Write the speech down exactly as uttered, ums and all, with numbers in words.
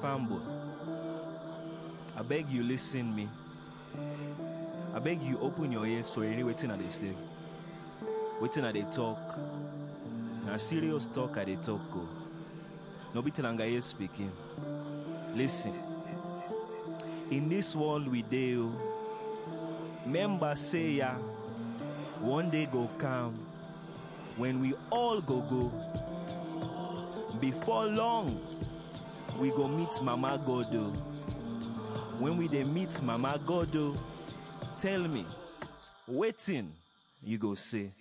farm boy. I beg you listen me. I beg you open your ears for any waiting that they say. Waiting that they talk. Now serious talk at they talk go. No be Tenangaye speaking. Listen. In this world we deal. Members say ya. One day go come. When we all go go. Before long, we go meet Mama Godo. When we dey meet Mama Godo, tell me, waiting you go say.